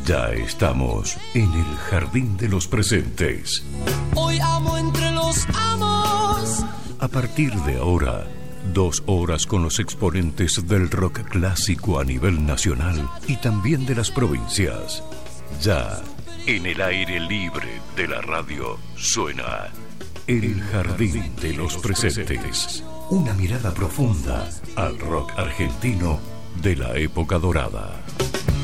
Ya estamos en el Jardín de los Presentes. Hoy amo entre los amos. A partir de ahora, 2 horas con los exponentes del rock clásico a nivel nacional y también de las provincias. Ya en el aire libre de la radio suena El Jardín de los Presentes. Una mirada profunda al rock argentino de la época dorada.